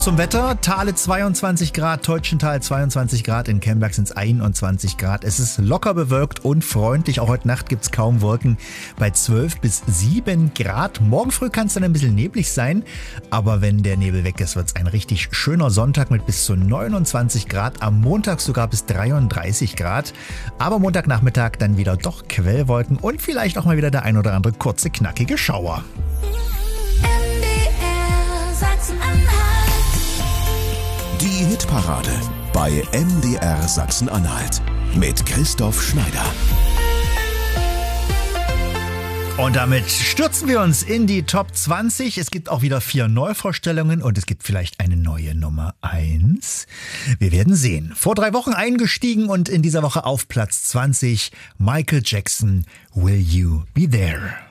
Zum Wetter, Thale 22 Grad, Teutschenthal 22 Grad, in Kemberg sind es 21 Grad. Es ist locker bewölkt und freundlich. Auch heute Nacht gibt es kaum Wolken bei 12 bis 7 Grad. Morgen früh kann es dann ein bisschen neblig sein, aber wenn der Nebel weg ist, wird es ein richtig schöner Sonntag mit bis zu 29 Grad. Am Montag sogar bis 33 Grad. Aber Montagnachmittag dann wieder doch Quellwolken und vielleicht auch mal wieder der ein oder andere kurze, knackige Schauer. MDR Sachsen-Anhalt. Die Hitparade bei MDR Sachsen-Anhalt mit Christoph Schneider. Und damit stürzen wir uns in die Top 20. Es gibt auch wieder 4 Neuvorstellungen und es gibt vielleicht eine neue Nummer 1. Wir werden sehen. Vor 3 Wochen eingestiegen und in dieser Woche auf Platz 20 Michael Jackson, Will You Be There?